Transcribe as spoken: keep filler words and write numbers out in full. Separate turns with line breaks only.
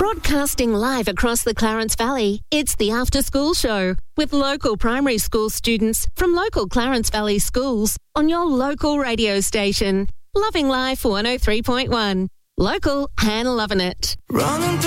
Broadcasting live across the Clarence Valley, it's the After School Show with local primary school students from local Clarence Valley schools on your local radio station. Loving Life one oh three point one. Local and loving it. Running